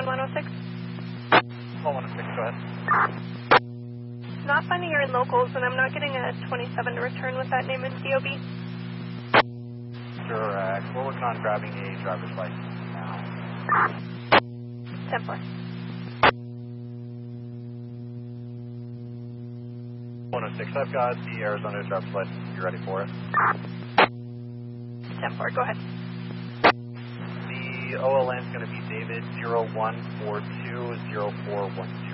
106. 106, go ahead. Not finding her in locals, and I'm not getting a 27 to return with that name in DOB. Correct. We're working on grabbing a driver's license now. 10-4. 106, I've got the Arizona driver's license. You ready for it? 10-4, go ahead. The OLN is going to be David 01420412.